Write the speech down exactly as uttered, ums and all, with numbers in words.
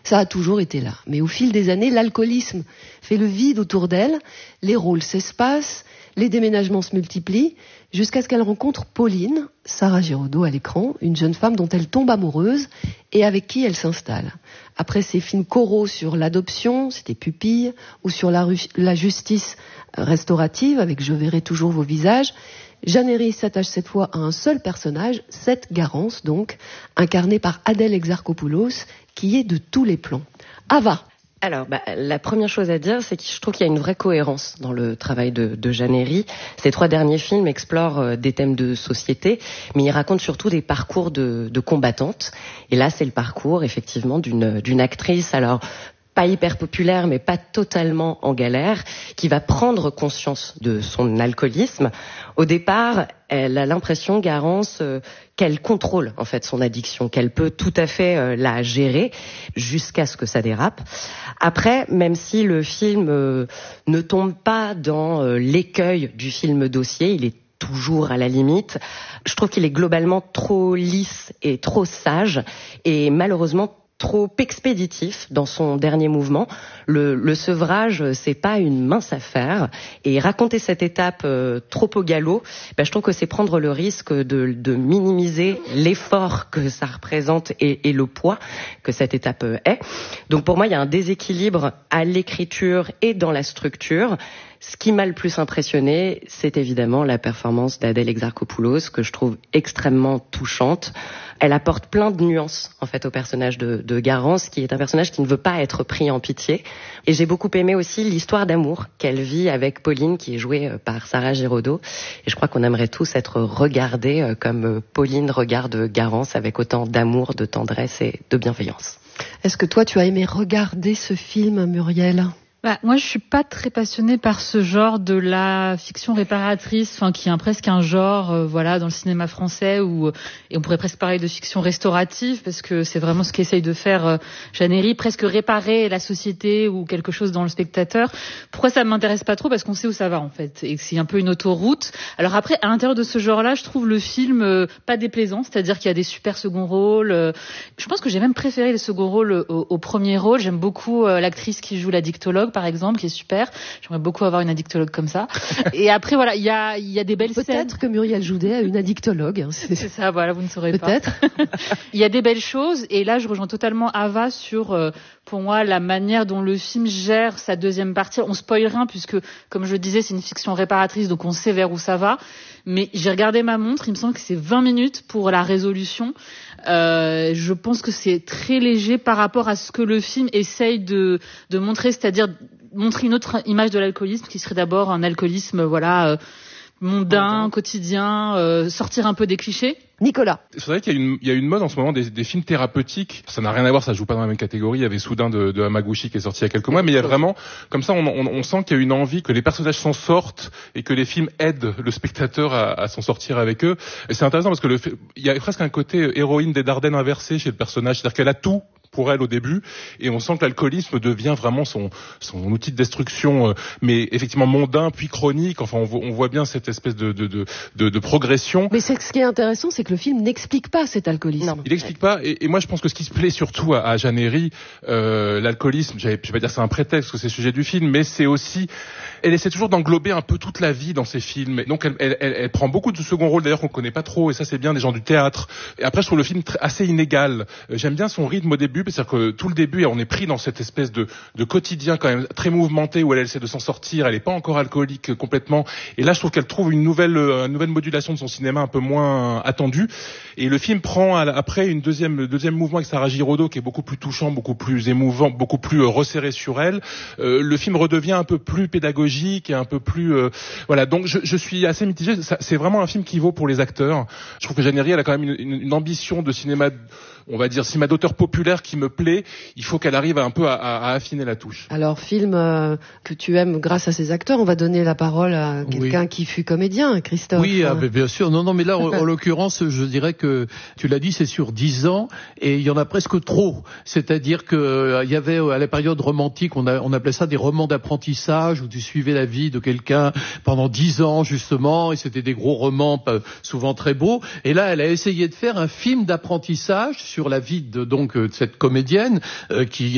Ça a toujours été là. Mais au fil des années, l'alcoolisme fait le vide autour d'elle, les rôles s'espacent, les déménagements se multiplient, jusqu'à ce qu'elle rencontre Pauline, Sarah Giraudot à l'écran, une jeune femme dont elle tombe amoureuse et avec qui elle s'installe. Après ses films choraux sur l'adoption, c'était Pupille, ou sur la, ru- la justice restaurative, avec Je verrai toujours vos visages, Jeanne Herry s'attache cette fois à un seul personnage, Seth Garance donc, incarné par Adèle Exarchopoulos, qui est de tous les plans. Ava. Alors, bah, la première chose à dire, c'est que je trouve qu'il y a une vraie cohérence dans le travail de, de Jeanne Herry. Ces trois derniers films explorent euh, des thèmes de société, mais ils racontent surtout des parcours de, de combattantes. Et là, c'est le parcours, effectivement, d'une, d'une actrice, alors pas hyper populaire, mais pas totalement en galère, qui va prendre conscience de son alcoolisme. Au départ, elle a l'impression, Garance, euh, qu'elle contrôle en fait son addiction, qu'elle peut tout à fait euh, la gérer jusqu'à ce que ça dérape. Après, même si le film euh, ne tombe pas dans euh, l'écueil du film dossier, il est toujours à la limite, je trouve qu'il est globalement trop lisse et trop sage, et malheureusement trop expéditif dans son dernier mouvement. Le, le sevrage, c'est pas une mince affaire. Et raconter cette étape euh, trop au galop, ben, je trouve que c'est prendre le risque de, de minimiser l'effort que ça représente et, et le poids que cette étape euh, est. Donc pour moi, il y a un déséquilibre à l'écriture et dans la structure. Ce qui m'a le plus impressionné, c'est évidemment la performance d'Adèle Exarchopoulos, que je trouve extrêmement touchante. Elle apporte plein de nuances, en fait, au personnage de, de Garance, qui est un personnage qui ne veut pas être pris en pitié. Et j'ai beaucoup aimé aussi l'histoire d'amour qu'elle vit avec Pauline, qui est jouée par Sarah Giraudot. Et je crois qu'on aimerait tous être regardés comme Pauline regarde Garance, avec autant d'amour, de tendresse et de bienveillance. Est-ce que toi, tu as aimé regarder ce film, Muriel ? Bah, moi, je suis pas très passionnée par ce genre de la fiction réparatrice, enfin, qui est un, presque un genre, euh, voilà, dans le cinéma français, où, et on pourrait presque parler de fiction restaurative, parce que c'est vraiment ce qu'essaye de faire euh, Jeanne Herry, presque réparer la société ou quelque chose dans le spectateur. Pourquoi ça m'intéresse pas trop? Parce qu'on sait où ça va, en fait, et que c'est un peu une autoroute. Alors après, à l'intérieur de ce genre-là, je trouve le film euh, pas déplaisant, c'est-à-dire qu'il y a des super seconds rôles. Euh, je pense que j'ai même préféré les seconds rôles au, au premier rôle. J'aime beaucoup euh, l'actrice qui joue la dictologue, par exemple, qui est super. J'aimerais beaucoup avoir une addictologue comme ça. Et après, voilà, il y a, il y a des belles Peut-être scènes. Peut-être que Muriel Joudet a une addictologue. Hein, c'est... c'est ça, voilà, vous ne saurez Peut-être. pas. Peut-être. Il y a des belles choses. Et là, je rejoins totalement Ava sur, euh, pour moi, la manière dont le film gère sa deuxième partie. On spoil rien puisque, comme je le disais, c'est une fiction réparatrice, donc on sait vers où ça va. Mais j'ai regardé ma montre, il me semble que c'est vingt minutes pour la résolution. Euh, je pense que c'est très léger par rapport à ce que le film essaye de, de montrer, c'est-à-dire montrer une autre image de l'alcoolisme qui serait d'abord un alcoolisme, voilà, euh, mondain, mmh. quotidien, euh, sortir un peu des clichés. Nicolas. C'est vrai qu'il y a une, il y a une mode en ce moment des, des films thérapeutiques. Ça n'a rien à voir, ça joue pas dans la même catégorie. Il y avait Soudain de, de Hamaguchi qui est sorti il y a quelques mois, mais il y a vraiment, comme ça, on, on, on sent qu'il y a une envie que les personnages s'en sortent et que les films aident le spectateur à, à s'en sortir avec eux. Et c'est intéressant parce que le, il y a presque un côté héroïne des Dardennes inversé chez le personnage, c'est-à-dire qu'elle a tout pour elle au début, et on sent que l'alcoolisme devient vraiment son, son outil de destruction, euh, mais effectivement mondain puis chronique. Enfin, on voit, on voit bien cette espèce de, de, de, de, de progression. Mais c'est, ce qui est intéressant, c'est que le film n'explique pas cet alcoolisme. Non, il n'explique pas, et, et moi je pense que ce qui se plaît surtout à, à Jeanne Herry, euh, l'alcoolisme, je vais pas dire c'est un prétexte, que c'est le sujet du film, mais c'est aussi, elle essaie toujours d'englober un peu toute la vie dans ses films. Donc elle, elle, elle, elle prend beaucoup de second rôle d'ailleurs qu'on connaît pas trop, et ça c'est bien, des gens du théâtre. Et après je trouve le film très, assez inégal. Euh, j'aime bien son rythme au début, c'est-à-dire que tout le début, on est pris dans cette espèce de, de quotidien quand même très mouvementé où elle, elle essaie de s'en sortir, elle est pas encore alcoolique complètement. Et là, je trouve qu'elle trouve une nouvelle, euh, une nouvelle modulation de son cinéma un peu moins attendue. Et le film prend après une deuxième, deuxième mouvement avec Sarah Giraudot qui est beaucoup plus touchant, beaucoup plus émouvant, beaucoup plus euh, resserré sur elle. Euh, le film redevient un peu plus pédagogique et un peu plus, euh, voilà. Donc je, je suis assez mitigé. Ça, c'est vraiment un film qui vaut pour les acteurs. Je trouve que Jeanne Herry, elle a quand même une, une, une ambition de cinéma, on va dire cinéma d'auteur populaire qui me plaît. Il faut qu'elle arrive un peu à, à, à affiner la touche. Alors, film euh, que tu aimes grâce à ces acteurs, on va donner la parole à quelqu'un oui. qui fut comédien, Christophe. Oui, ah, bien sûr. Non, non, mais là, en, en l'occurrence, je dirais que, tu l'as dit, c'est sur dix ans, et il y en a presque trop. C'est-à-dire que euh, il y avait, à la période romantique, on, a, on appelait ça des romans d'apprentissage, où tu suivais la vie de quelqu'un pendant dix ans, justement, et c'était des gros romans, souvent très beaux. Et là, elle a essayé de faire un film d'apprentissage sur la vie de, donc, de cette comédienne, Euh, qui